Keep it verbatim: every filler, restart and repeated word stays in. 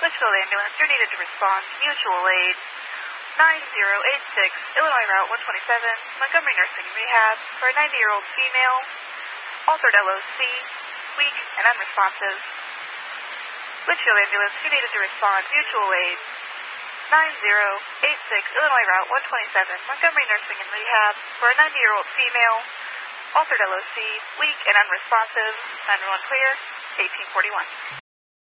Litchfield Ambulance, you're needed to respond to mutual aid. nine zero eight six, Illinois Route one twenty-seven, Montgomery Nursing and Rehab, for a ninety-year-old female, altered L O C, weak and unresponsive. Litchfield Ambulance, you're needed to respond to mutual aid. nine zero eight six, Illinois Route one twenty-seven, Montgomery Nursing and Rehab, for a ninety-year-old female, altered L O C, weak and unresponsive. nine one one clear, eighteen forty-one.